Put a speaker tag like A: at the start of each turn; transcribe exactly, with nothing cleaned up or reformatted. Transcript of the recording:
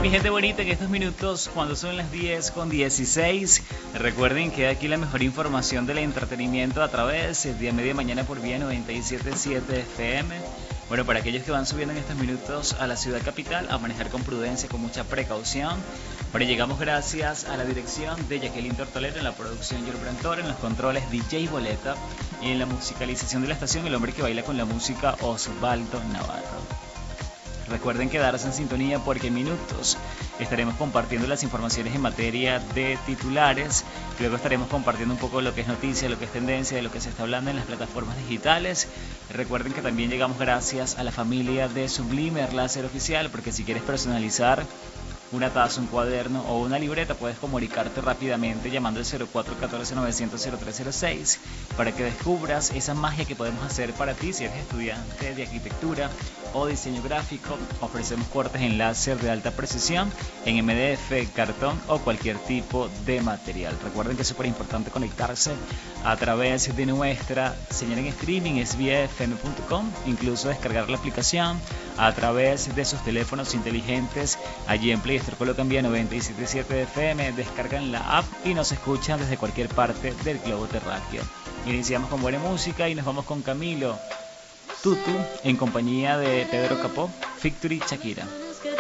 A: mi gente bonita, en estos minutos, cuando son las diez con dieciséis, recuerden que aquí la mejor información del entretenimiento a través de Media Mañana por Vía noventa y siete punto siete F M. Bueno, para aquellos que van subiendo en estos minutos a la ciudad capital, a manejar con prudencia, con mucha precaución. Pero llegamos gracias a la dirección de Jacqueline Tortolero, en la producción Yorban Toro, en los controles D J Boleta y en la musicalización de la estación, el hombre que baila con la música, Osvaldo Navarro. Recuerden quedarse en sintonía porque en minutos estaremos compartiendo las informaciones en materia de titulares. Luego estaremos compartiendo un poco lo que es noticia, lo que es tendencia, de lo que se está hablando en las plataformas digitales. Recuerden que también llegamos gracias a la familia de Sublimer Láser Oficial, porque si quieres personalizar una taza, un cuaderno o una libreta, puedes comunicarte rápidamente llamando al cero cuatro uno cuatro nueve cero cero cero tres cero seis para que descubras esa magia que podemos hacer para ti si eres estudiante de arquitectura o diseño gráfico. Ofrecemos cortes en láser de alta precisión en M D F, cartón o cualquier tipo de material. Recuerden que es súper importante conectarse a través de nuestra señal en streaming, es vía f m punto com, incluso descargar la aplicación a través de sus teléfonos inteligentes. Allí en Play Store colocan vía noventa y siete punto siete F M, descargan la app y nos escuchan desde cualquier parte del globo terráqueo. Iniciamos con buena música y nos vamos con Camilo Tutu en compañía de Pedro Capó, Victory Shakira.